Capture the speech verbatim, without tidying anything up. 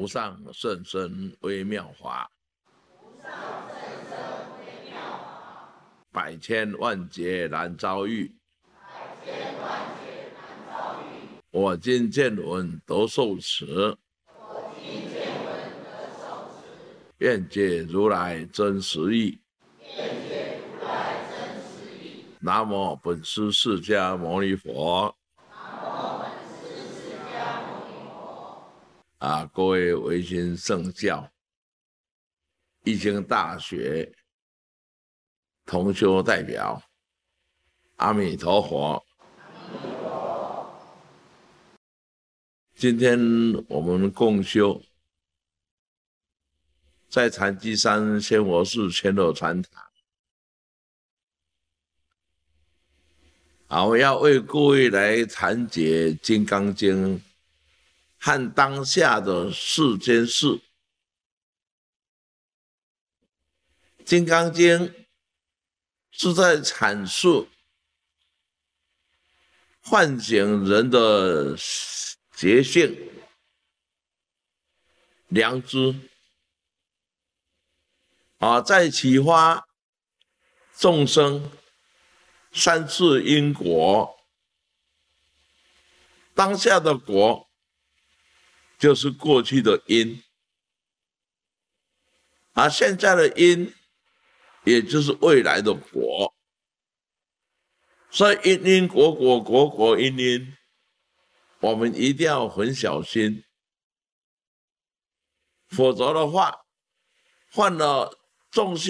无上甚深微妙法，百千万劫难遭遇。我今见闻得受持，愿解如来真实义。南无本师释迦牟尼佛。啊，各位维新圣教、义经大学同修代表，阿弥陀佛。今天我们共修在禅机山仙佛寺千罗禅堂。啊，我要为各位来谈解《金刚经》和当下的世间事。《金刚经》是在阐述唤醒人的觉性、良知，啊，在启发众生三世因果。当下的果就是过去的因，而现在的因也就是未来的果。所以因因果果果果因因，我们一定要很小心，否则的话，犯了众生